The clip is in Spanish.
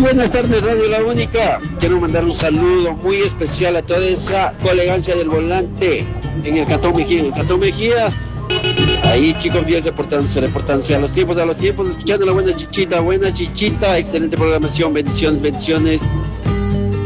buenas tardes, Radio La Única. Quiero mandar un saludo muy especial a toda esa colegancia del volante en el Cantón Mejía. En el Cantón Mejía, ahí chicos bien reportándose a los tiempos, escuchando la buena chichita, excelente programación, bendiciones.